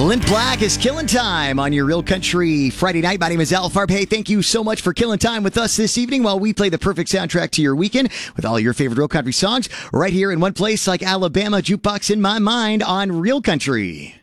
Clint Black is killing time on your Real Country Friday night. My name is Al Farb. Hey, thank you so much for killing time with us this evening while we play the perfect soundtrack to your weekend with all your favorite Real Country songs right here in one place like Alabama Jukebox in my mind on Real Country.